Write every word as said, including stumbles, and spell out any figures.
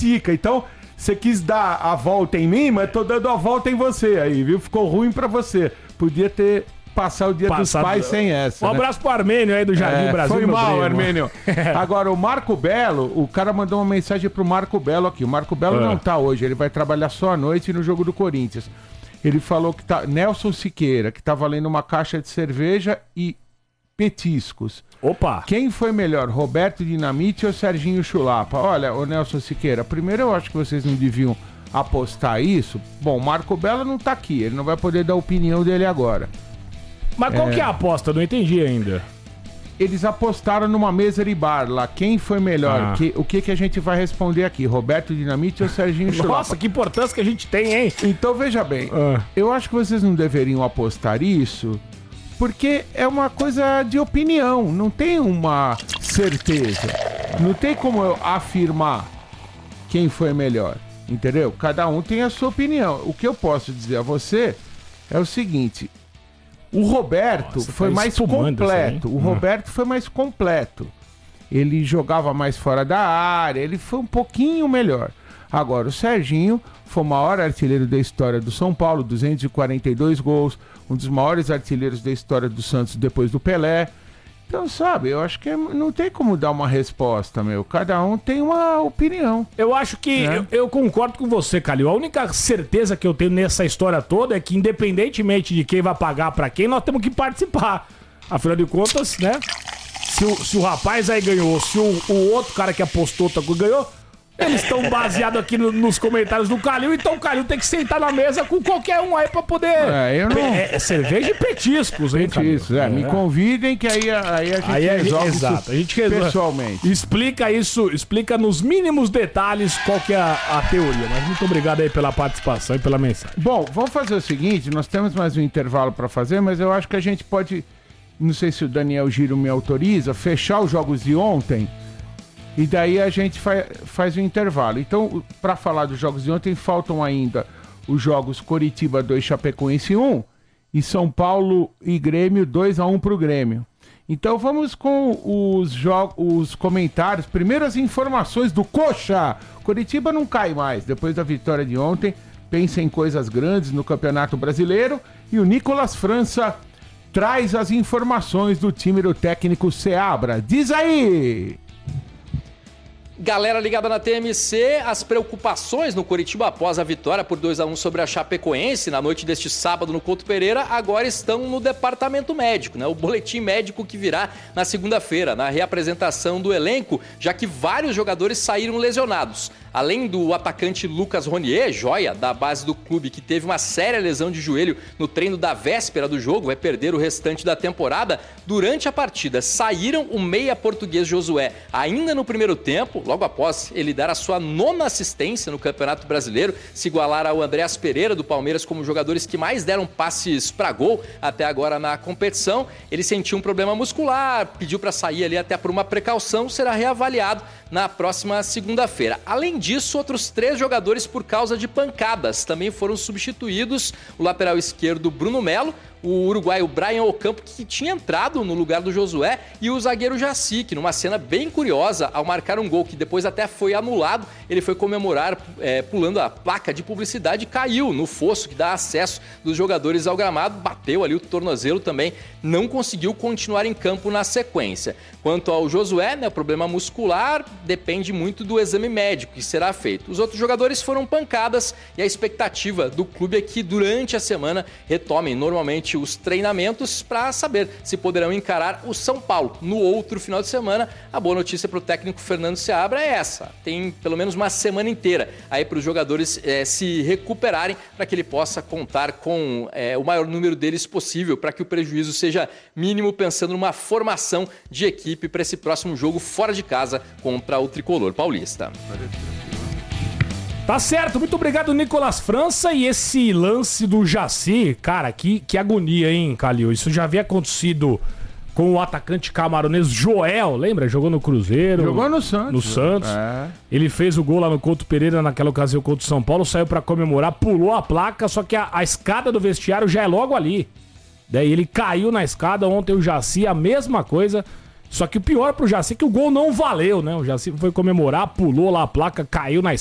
critica. Então, você quis dar a volta em mim, mas tô dando a volta em você aí, viu? Ficou ruim pra você. Podia ter passado o dia Passado... dos pais sem essa. Um né? abraço pro Armênio aí do Jardim é, Brasil. Foi mal, primo. Armênio. Agora, o Marco Belo, o cara mandou uma mensagem pro Marco Belo aqui. O Marco Belo é. não tá hoje, ele vai trabalhar só à noite no jogo do Corinthians. Ele falou que tá. Nelson Siqueira, que tá valendo uma caixa de cerveja e petiscos. Opa! Quem foi melhor, Roberto Dinamite ou Serginho Chulapa? Olha, ô Nelson Siqueira, primeiro eu acho que vocês não deviam apostar isso. Bom, Marco Belo não tá aqui, ele não vai poder dar a opinião dele agora. Mas qual é... que é a aposta? Não entendi ainda. Eles apostaram numa mesa de bar lá. Quem foi melhor? Ah. Que, o que, que a gente vai responder aqui? Roberto Dinamite ou Serginho Chulapa? Nossa, que importância que a gente tem, hein? Então, veja bem. Ah. Eu acho que vocês não deveriam apostar isso, porque é uma coisa de opinião. Não tem uma certeza. Não tem como eu afirmar quem foi melhor. Entendeu? Cada um tem a sua opinião. O que eu posso dizer a você é o seguinte... O Roberto Nossa, foi tá mais completo. O Roberto foi mais completo. Ele jogava mais fora da área, ele foi um pouquinho melhor. Agora, o Serginho foi o maior artilheiro da história do São Paulo, duzentos e quarenta e dois gols, um dos maiores artilheiros da história do Santos depois do Pelé. Então, sabe, eu acho que não tem como dar uma resposta, meu. Cada um tem uma opinião. Eu acho que, é. eu, eu concordo com você, Calil. A única certeza que eu tenho nessa história toda é que, independentemente de quem vai pagar pra quem, nós temos que participar. Afinal de contas, né? Se o, se o rapaz aí ganhou, se o, o outro cara que apostou ganhou, eles estão baseados aqui no, nos comentários do Calil, então o Calil tem que sentar na mesa com qualquer um aí pra poder... É, eu não... É, é cerveja e petiscos, hein, Petiscos, é, é. Me convidem que aí, aí a gente aí resolve exato, a gente resolve pessoalmente. Explica isso, explica nos mínimos detalhes qual que é a, a teoria. Mas muito obrigado aí pela participação e pela mensagem. Bom, vamos fazer o seguinte, nós temos mais um intervalo pra fazer, mas eu acho que a gente pode, não sei se o Daniel Giro me autoriza, fechar os jogos de ontem. E daí a gente fa- faz o intervalo. Então, para falar dos jogos de ontem, faltam ainda os jogos Coritiba dois, Chapecoense um e São Paulo e Grêmio dois a um pro Grêmio. Então vamos com os, jo- os comentários. Primeiro as informações do Coxa. Coritiba não cai mais. Depois da vitória de ontem, pensa em coisas grandes no Campeonato Brasileiro. E o Nicolas França traz as informações do time do técnico Seabra. Diz aí! Galera ligada na T M C, as preocupações no Coritiba após a vitória por dois a um sobre a Chapecoense na noite deste sábado no Couto Pereira agora estão no departamento médico, né? O boletim médico que virá na segunda-feira, na reapresentação do elenco, já que vários jogadores saíram lesionados. Além do atacante Lucas Ronier, joia da base do clube, que teve uma séria lesão de joelho no treino da véspera do jogo, vai perder o restante da temporada. Durante a partida, saíram o meia português Josué ainda no primeiro tempo, logo após ele dar a sua nona assistência no Campeonato Brasileiro, se igualar ao Andréas Pereira do Palmeiras como jogadores que mais deram passes para gol até agora na competição. Ele sentiu um problema muscular, pediu para sair ali até por uma precaução, será reavaliado na próxima segunda-feira. Além disso, outros três jogadores por causa de pancadas também foram substituídos. O lateral esquerdo Bruno Melo, o uruguaio Brian Ocampo, que tinha entrado no lugar do Josué, e o zagueiro Jaci, que numa cena bem curiosa, ao marcar um gol que depois até foi anulado, ele foi comemorar é, pulando a placa de publicidade e caiu no fosso que dá acesso dos jogadores ao gramado, bateu ali o tornozelo também, não conseguiu continuar em campo na sequência. Quanto ao Josué, né, o problema muscular depende muito do exame médico que será feito. Os outros jogadores foram pancadas e a expectativa do clube é que durante a semana retomem normalmente os treinamentos para saber se poderão encarar o São Paulo no outro final de semana. A boa notícia para o técnico Fernando Seabra é essa: tem pelo menos uma semana inteira aí para os jogadores é, se recuperarem, para que ele possa contar com é, o maior número deles possível, para que o prejuízo seja mínimo, pensando numa formação de equipe para esse próximo jogo fora de casa contra o tricolor paulista. Tá certo, muito obrigado, Nicolas França. E esse lance do Jaci, cara, que, que agonia, hein, Calil? Isso já havia acontecido com o atacante camaronês Joel, lembra? Jogou no Cruzeiro. Jogou no Santos. No Santos. É. Ele fez o gol lá no Couto Pereira naquela ocasião contra o São Paulo, saiu pra comemorar, pulou a placa, só que a, a escada do vestiário já é logo ali. Daí ele caiu na escada, ontem o Jaci, a mesma coisa. Só que o pior pro Jaci é que o gol não valeu, né? O Jaci foi comemorar, pulou lá a placa, caiu na escada.